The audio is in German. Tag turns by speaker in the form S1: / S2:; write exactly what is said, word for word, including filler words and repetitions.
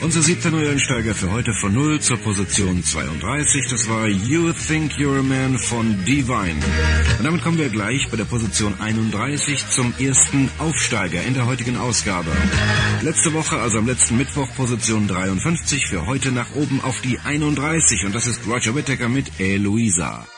S1: Unser siebter Neueinsteiger für heute von null zur Position zweiunddreißig, das war You Think You're a Man von Divine. Und damit kommen wir gleich bei der Position einunddreißig zum ersten Aufsteiger in der heutigen Ausgabe. Letzte Woche, also am letzten Mittwoch, Position dreiundfünfzig, für heute nach oben auf die einunddreißig und das ist Roger Whittaker mit Eloisa.